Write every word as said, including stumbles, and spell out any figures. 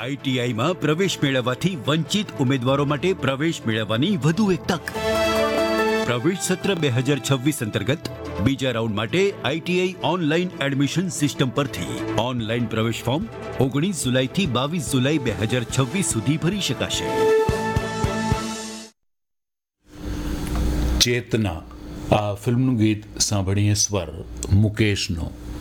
આઈટીઆઈમાં પ્રવેશ મેળવવાથી વંચિત ઉમેદવારો માટે પ્રવેશ મેળવવાની વધુ એક તક. પ્રવેશ સત્ર બે હજાર છવ્વીસ અંતર્ગત બીજા રાઉન્ડ માટે આઈટીઆઈ ઓનલાઈન એડમિશન સિસ્ટમ પરથી ઓનલાઈન પ્રવેશ ફોર્મ ઓગણીસ જુલાઈથી બાવીસ જુલાઈ બે હજાર છવ્વીસ સુધી ભરી શકાશે. ચેતના આ ફિલ્મનું ગીત સાંભળીએ સ્વર મુકેશનો.